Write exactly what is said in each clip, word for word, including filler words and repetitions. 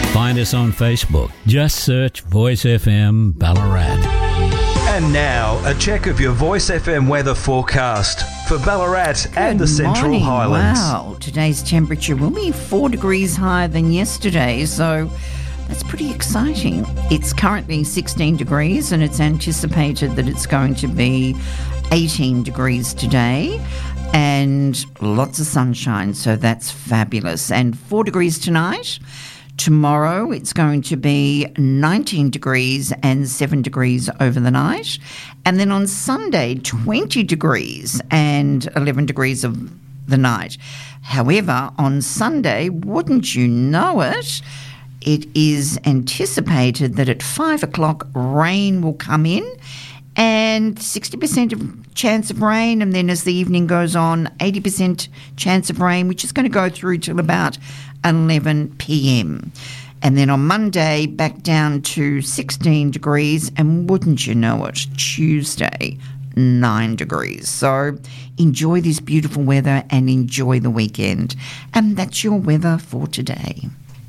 Find us on Facebook. Just search Voice F M Ballarat. And now, a check of your Voice F M weather forecast for Ballarat Good and the Central morning. Highlands. Wow, today's temperature will be four degrees higher than yesterday, so that's pretty exciting. It's currently sixteen degrees and it's anticipated that it's going to be eighteen degrees today and lots of sunshine, so that's fabulous. And four degrees tonight. Tomorrow it's going to be nineteen degrees and seven degrees over the night. And then on Sunday, twenty degrees and eleven degrees of the night. However, on Sunday, wouldn't you know it, it is anticipated that at five o'clock rain will come in and sixty percent of chance of rain, and then as the evening goes on, eighty percent chance of rain, which is going to go through till about eleven p.m. And then on Monday, back down to sixteen degrees, and wouldn't you know it, Tuesday, nine degrees. So enjoy this beautiful weather and enjoy the weekend. And that's your weather for today.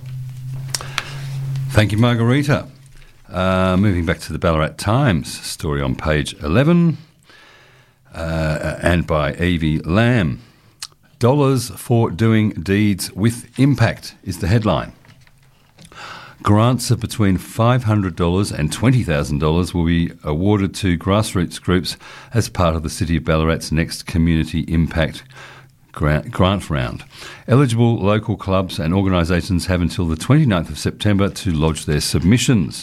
Thank you, Margarita. Uh, moving back to the Ballarat Times, story on page eleven, uh, and by Evie Lamb. Dollars for doing deeds with impact is the headline. Grants of between five hundred dollars and twenty thousand dollars will be awarded to grassroots groups as part of the City of Ballarat's next Community Impact grant, grant round. Eligible local clubs and organisations have until the twenty-ninth of September to lodge their submissions.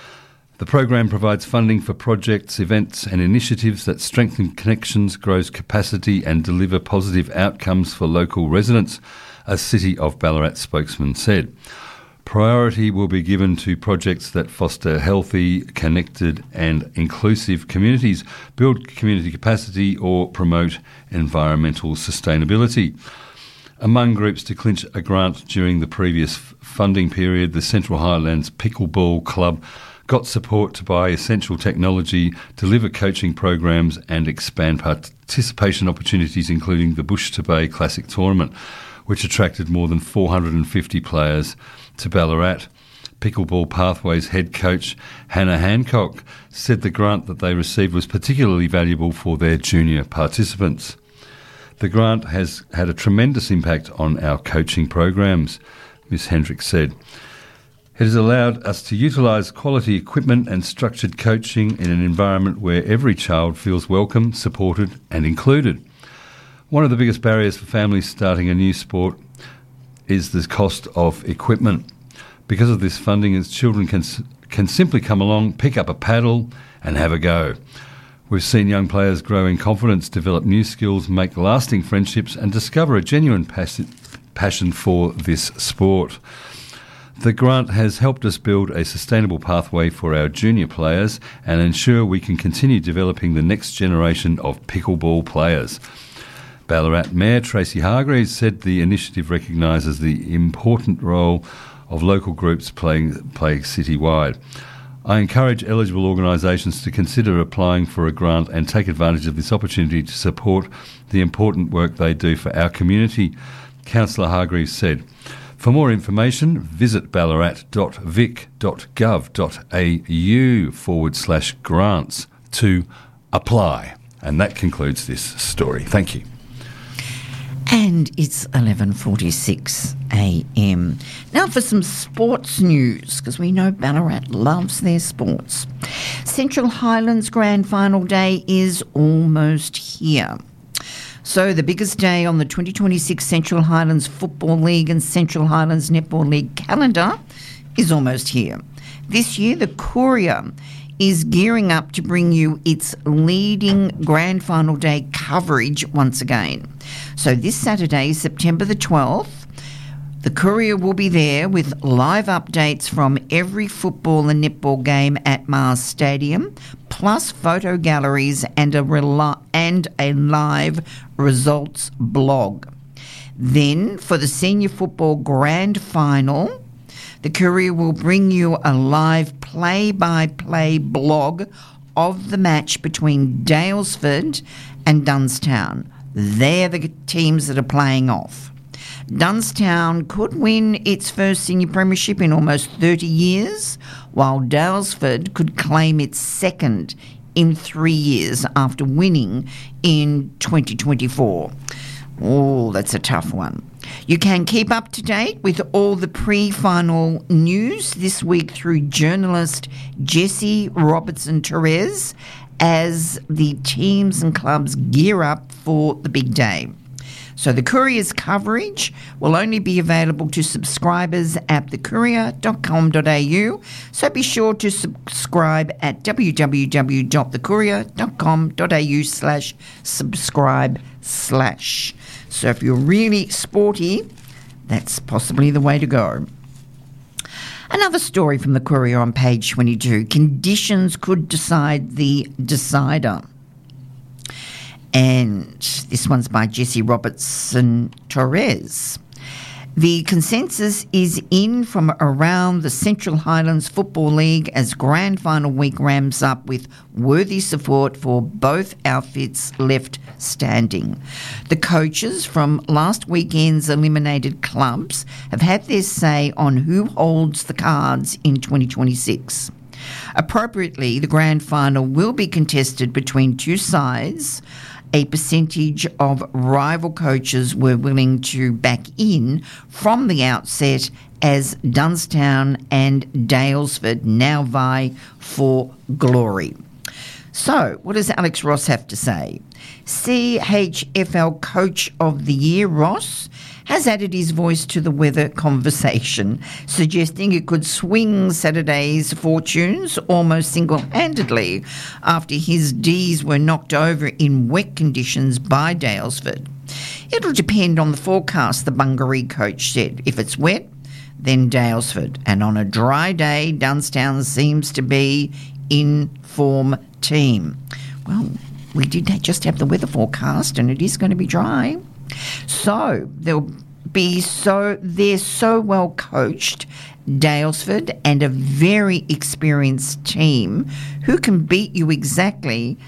The program provides funding for projects, events and initiatives that strengthen connections, grows capacity and deliver positive outcomes for local residents, a City of Ballarat spokesman said. Priority will be given to projects that foster healthy, connected and inclusive communities, build community capacity or promote environmental sustainability. Among groups to clinch a grant during the previous f- funding period, the Central Highlands Pickleball Club got support to buy essential technology, deliver coaching programs and expand participation opportunities, including the Bush to Bay Classic Tournament, which attracted more than four hundred fifty players to Ballarat. Pickleball Pathways head coach Hannah Hancock said the grant that they received was particularly valuable for their junior participants. The grant has had a tremendous impact on our coaching programs, Miz Hendricks said. It has allowed us to utilise quality equipment and structured coaching in an environment where every child feels welcome, supported and included. One of the biggest barriers for families starting a new sport is the cost of equipment. Because of this funding, as children can can simply come along, pick up a paddle and have a go. We've seen young players grow in confidence, develop new skills, make lasting friendships and discover a genuine passion, passion for this sport. The grant has helped us build a sustainable pathway for our junior players and ensure we can continue developing the next generation of pickleball players. Ballarat Mayor Tracy Hargreaves said the initiative recognises the important role of local groups playing play citywide. I encourage eligible organisations to consider applying for a grant and take advantage of this opportunity to support the important work they do for our community, Councillor Hargreaves said. For more information, visit ballarat.vic.gov.au forward slash grants to apply. And that concludes this story. Thank you. And it's eleven forty-six a.m. Now for some sports news, because we know Ballarat loves their sports. Central Highlands Grand Final Day is almost here. So the biggest day on the twenty twenty-six Central Highlands Football League and Central Highlands Netball League calendar is almost here. This year, the Courier is gearing up to bring you its leading Grand Final Day coverage once again. So this Saturday, September the twelfth, the Courier will be there with live updates from every football and netball game at Mars Stadium, plus photo galleries and a, rel- and a live results blog. Then, for the Senior Football Grand Final, the Courier will bring you a live play-by-play blog of the match between Daylesford and Dunstown. They're the teams that are playing off. Dunstown could win its first senior premiership in almost thirty years, while Daylesford could claim its second in three years after winning in twenty twenty-four. Oh, that's a tough one. You can keep up to date with all the pre-final news this week through journalist Jessie Robertson-Torres as the teams and clubs gear up for the big day. So the Courier's coverage will only be available to subscribers at the courier dot com dot a u, so be sure to subscribe at w w w dot the courier dot com dot a u slash subscribe slash. So if you're really sporty, that's possibly the way to go. Another story from the Courier on page twenty-two. Conditions could decide the decider. And this one's by Jessie Robertson-Torres. The consensus is in from around the Central Highlands Football League as grand final week ramps up with worthy support for both outfits left standing. The coaches from last weekend's eliminated clubs have had their say on who holds the cards in twenty twenty-six. Appropriately, the grand final will be contested between two sides. A percentage of rival coaches were willing to back in from the outset as Dunstown and Daylesford now vie for glory. So, what does Alex Ross have to say? C H F L Coach of the Year, Ross, has added his voice to the weather conversation, suggesting it could swing Saturday's fortunes almost single-handedly after his D's were knocked over in wet conditions by Daylesford. It'll depend on the forecast, the Bungaree coach said. If it's wet, then Daylesford. And on a dry day, Dunstown seems to be in form team. Well, we did just have the weather forecast and it is going to be dry. So they'll be so they're so well coached, Daylesford, and a very experienced team who can beat you exactly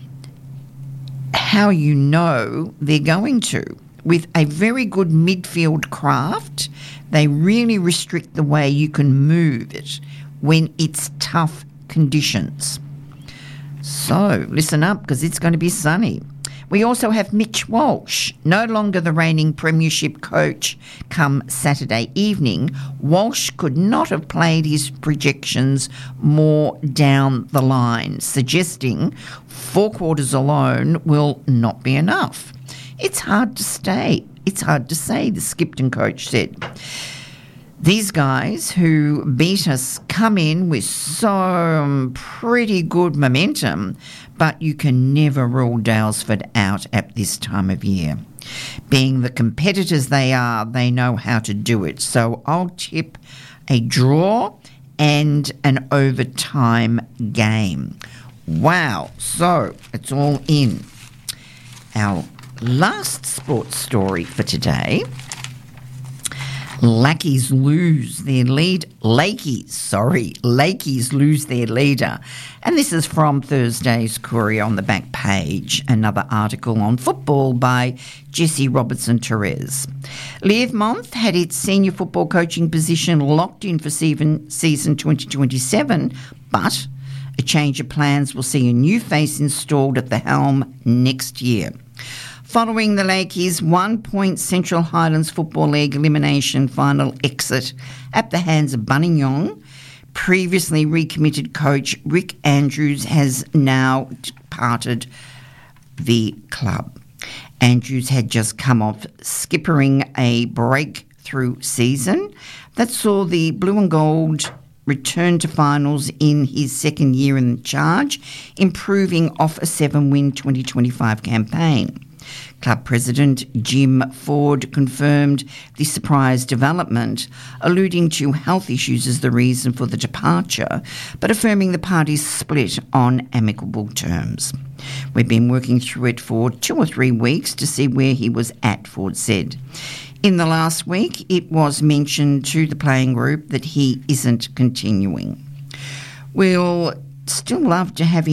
how you know they're going to. With a very good midfield craft, they really restrict the way you can move it when it's tough conditions. So listen up, because it's going to be sunny. We also have Mitch Walsh, no longer the reigning premiership coach come Saturday evening. Walsh could not have played his projections more down the line, suggesting four quarters alone will not be enough. It's hard to stay. It's hard to say, the Skipton coach said. These guys who beat us come in with some pretty good momentum, but you can never rule Daylesford out at this time of year. Being the competitors they are, they know how to do it. So I'll tip a draw and an overtime game. Wow. So it's all in. Our last sports story for today. Lackeys lose their lead. Lakeys, sorry. Lakeys lose their leader. And this is from Thursday's Courier on the back page. Another article on football by Jessie Robertson-Torres. Learmonth had its senior football coaching position locked in for season, season twenty twenty-seven, but a change of plans will see a new face installed at the helm next year. Following the Lakeys' one-point Central Highlands Football League elimination final exit at the hands of Buninyong, previously recommitted coach Rick Andrews has now departed the club. Andrews had just come off skippering a breakthrough season that saw the Blue and Gold return to finals in his second year in charge, improving off a seven-win twenty twenty-five campaign. Club President Jim Ford confirmed the surprise development, alluding to health issues as the reason for the departure, but affirming the parties split on amicable terms. We've been working through it for two or three weeks to see where he was at, Ford said. In the last week, it was mentioned to the playing group that he isn't continuing. We'll still love to have him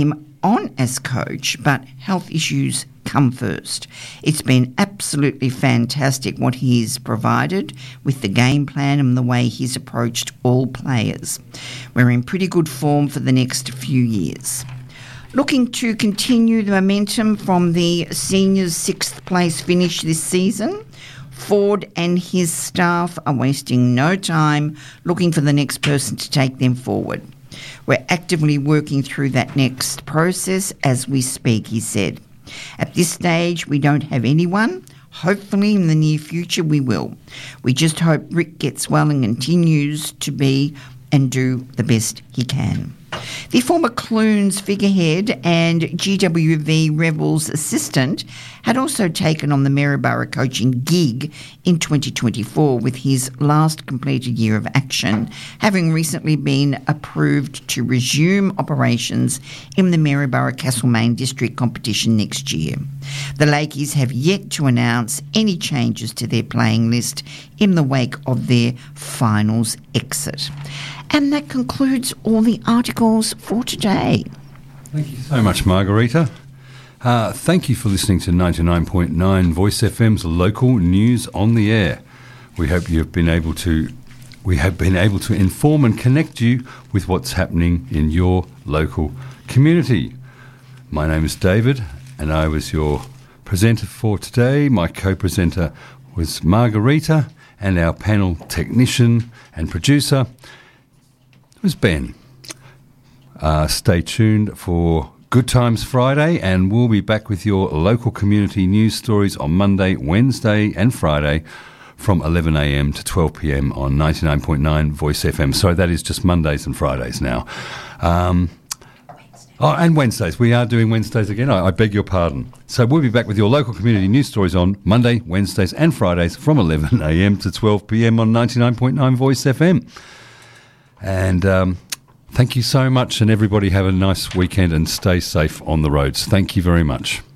on as coach, but health issues come first. It's been absolutely fantastic what he's provided with the game plan and the way he's approached all players. We're in pretty good form for the next few years. Looking to continue the momentum from the seniors' sixth place finish this season, Ford and his staff are wasting no time looking for the next person to take them forward. We're actively working through that next process as we speak, he said. At this stage, we don't have anyone. Hopefully in the near future we will. We just hope Rick gets well and continues to be and do the best he can. The former Clunes figurehead and G W V Rebels assistant had also taken on the Maryborough coaching gig in twenty twenty-four with his last completed year of action, having recently been approved to resume operations in the Maryborough Castlemaine district competition next year. The Lakeys have yet to announce any changes to their playing list in the wake of their finals exit. And that concludes all the articles for today. Thank you so much, Margarita. Uh, thank you for listening to ninety-nine point nine Voice F M's local news on the air. We hope you've been able to we have been able to inform and connect you with what's happening in your local community. My name is David, and I was your presenter for today. My co-presenter was Margarita, and our panel technician and producer was Ben. Uh, stay tuned for Good Times Friday, and we'll be back with your local community news stories on Monday, Wednesday and Friday from eleven a m to twelve p m on ninety-nine point nine Voice F M. Sorry, that is just Mondays and Fridays now. Um, oh, and Wednesdays. We are doing Wednesdays again. I, I beg your pardon. So we'll be back with your local community news stories on Monday, Wednesdays and Fridays from eleven a m to twelve p m on ninety-nine point nine Voice F M. And um, thank you so much, and everybody have a nice weekend and stay safe on the roads. Thank you very much.